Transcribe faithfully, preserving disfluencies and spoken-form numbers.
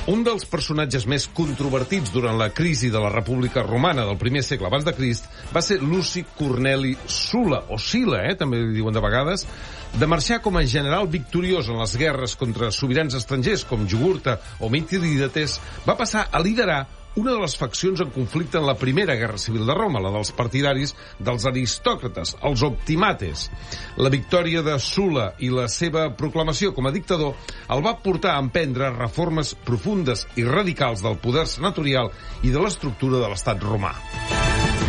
Un dels personatges més controvertits durant la crisi de la República Romana del primer segle abans de Crist va ser Luci Corneli Sula, o Sila, eh, també li diuen de vegades, de marxar com a general victoriós en les guerres contra sobirans estrangers com Jugurta o Mitridates, va passar a liderar una de les faccions en conflicte en la Primera Guerra Civil de Roma, la dels partidaris dels aristòcrates, els optimates. La victòria de Sula i la seva proclamació com a dictador el va portar a emprendre reformes profundes i radicals del poder senatorial i de l'estructura de l'estat romà.